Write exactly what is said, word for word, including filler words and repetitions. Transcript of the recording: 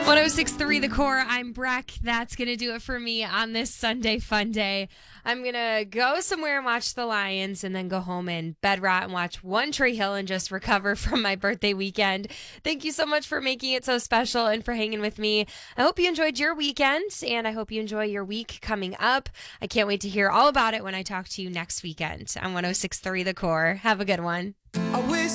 one oh six point three The Core. I'm Breck. That's going to do it for me on this Sunday fun day. I'm going to go somewhere and watch the Lions and then go home and bed rot and watch One Tree Hill and just recover from my birthday weekend. Thank you so much for making it so special and for hanging with me. I hope you enjoyed your weekend and I hope you enjoy your week coming up. I can't wait to hear all about it when I talk to you next weekend on one oh six point three The Core. Have a good one. I wish